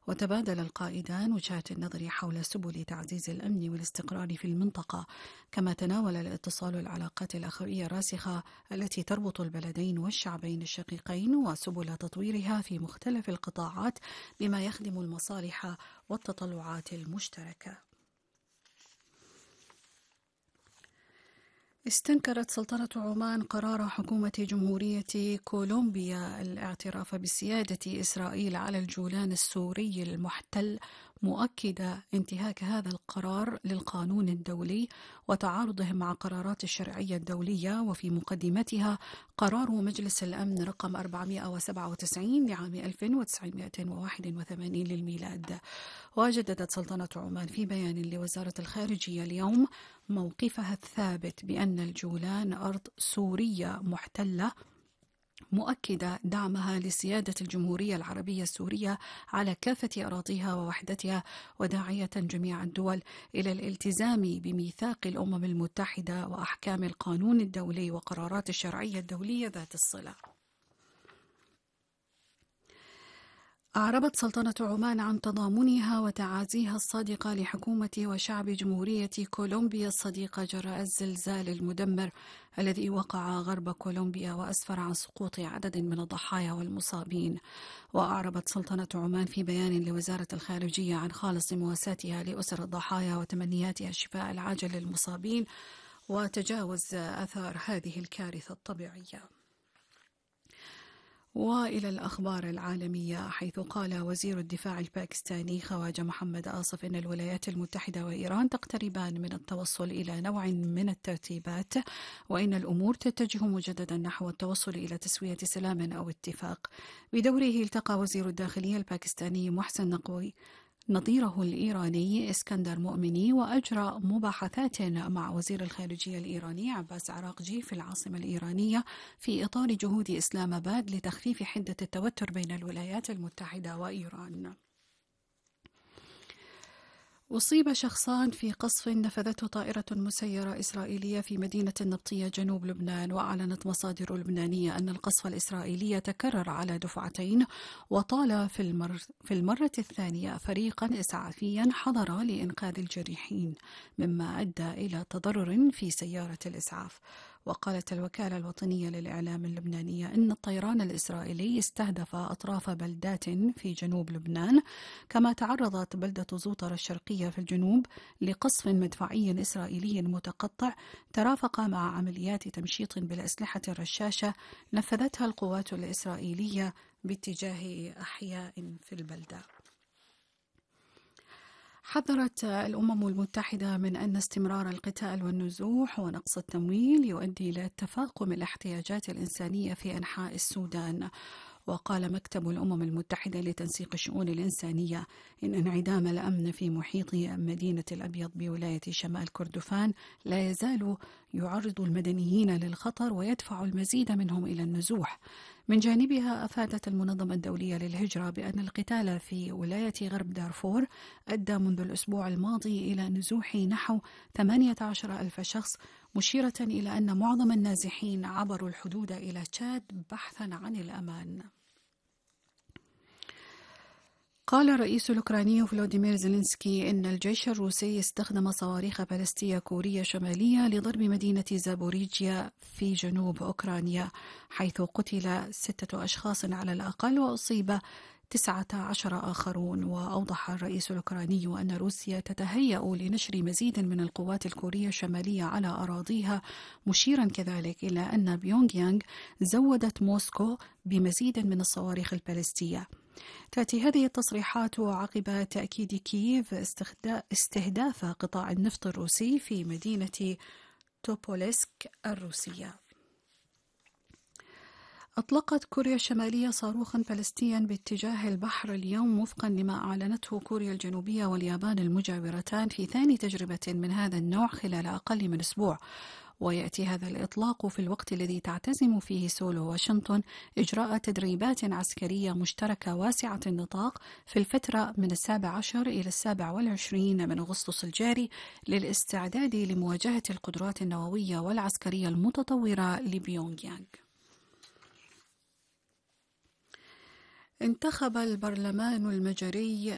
وتبادل القائدان وجهات النظر حول سبل تعزيز الأمن والاستقرار في المنطقة، كما تناول الاتصال العلاقات الأخوية الراسخة التي تربط البلدين والشعبين الشقيقين وسبل تطويرها في مختلف القطاعات بما يخدم المصالح والتطلعات المشتركة. استنكرت سلطنة عمان قرار حكومة جمهورية كولومبيا الاعتراف بسيادة إسرائيل على الجولان السوري المحتل، مؤكدة انتهاك هذا القرار للقانون الدولي وتعارضه مع قرارات الشرعية الدولية، وفي مقدمتها قرار مجلس الأمن رقم 497 لعام 1981 للميلاد. وجددت سلطنة عمان في بيان لوزارة الخارجية اليوم موقفها الثابت بأن الجولان أرض سورية محتلة، مؤكدة دعمها لسيادة الجمهورية العربية السورية على كافة أراضيها ووحدتها، وداعية جميع الدول إلى الالتزام بميثاق الأمم المتحدة وأحكام القانون الدولي وقرارات الشرعية الدولية ذات الصلة. أعربت سلطنة عمان عن تضامنها وتعازيها الصادقة لحكومة وشعب جمهورية كولومبيا الصديقة جراء الزلزال المدمر الذي وقع غرب كولومبيا وأسفر عن سقوط عدد من الضحايا والمصابين. وأعربت سلطنة عمان في بيان لوزارة الخارجية عن خالص مواساتها لأسر الضحايا وتمنياتها الشفاء العاجل للمصابين وتجاوز آثار هذه الكارثة الطبيعية. وإلى الأخبار العالمية، حيث قال وزير الدفاع الباكستاني خواجة محمد آصف إن الولايات المتحدة وإيران تقتربان من التوصل إلى نوع من الترتيبات، وإن الأمور تتجه مجددا نحو التوصل إلى تسوية سلام أو اتفاق. بدوره التقى وزير الداخلية الباكستاني محسن نقوي نظيره الإيراني اسكندر مؤمني، وأجرى مباحثات مع وزير الخارجية الإيراني عباس عراقجي في العاصمة الإيرانية في إطار جهود إسلام آباد لتخفيف حدة التوتر بين الولايات المتحدة وإيران. أصيب شخصان في قصف نفذته طائرة مسيرة إسرائيلية في مدينة النبطية جنوب لبنان. وأعلنت مصادر لبنانية أن القصف الإسرائيلي تكرر على دفعتين، وطال في المرة الثانية فريقا إسعافيا حضر لإنقاذ الجريحين، مما أدى إلى تضرر في سيارة الإسعاف. وقالت الوكالة الوطنية للإعلام اللبنانية أن الطيران الإسرائيلي استهدف أطراف بلدات في جنوب لبنان، كما تعرضت بلدة زوطر الشرقية في الجنوب لقصف مدفعي إسرائيلي متقطع ترافق مع عمليات تمشيط بالأسلحة الرشاشة نفذتها القوات الإسرائيلية باتجاه أحياء في البلدة. حذرت الأمم المتحدة من أن استمرار القتال والنزوح ونقص التمويل يؤدي إلى تفاقم الاحتياجات الإنسانية في أنحاء السودان. وقال مكتب الأمم المتحدة لتنسيق الشؤون الإنسانية إن انعدام الأمن في محيط مدينة الأبيض بولاية شمال كردفان لا يزال يعرض المدنيين للخطر ويدفع المزيد منهم إلى النزوح. من جانبها أفادت المنظمة الدولية للهجرة بأن القتال في ولاية غرب دارفور أدى منذ الأسبوع الماضي إلى نزوح نحو 18,000 شخص، مشيرة إلى أن معظم النازحين عبروا الحدود إلى تشاد بحثا عن الأمان. قال الرئيس الأوكراني فلوديمير زيلينسكي إن الجيش الروسي استخدم صواريخ باليستية كورية شمالية لضرب مدينة زابوريجيا في جنوب أوكرانيا، حيث قتل 6 أشخاص على الأقل وأصيب 19 آخرون. وأوضح الرئيس الأوكراني أن روسيا تتهيأ لنشر مزيد من القوات الكورية الشمالية على أراضيها، مشيرا كذلك إلى أن بيونغ يانغ زودت موسكو بمزيد من الصواريخ الباليستية. تأتي هذه التصريحات عقب تأكيد كييف استهداف قطاع النفط الروسي في مدينة توبولسك الروسية. أطلقت كوريا الشمالية صاروخا بالستيا باتجاه البحر اليوم، وفقا لما أعلنته كوريا الجنوبية واليابان المجاورتان في ثاني تجربة من هذا النوع خلال أقل من أسبوع. ويأتي هذا الإطلاق في الوقت الذي تعتزم فيه سول وواشنطن إجراء تدريبات عسكرية مشتركة واسعة النطاق في الفترة من 17 إلى 27 من أغسطس الجاري للاستعداد لمواجهة القدرات النووية والعسكرية المتطورة لبيونغ يانغ. انتخب البرلمان المجري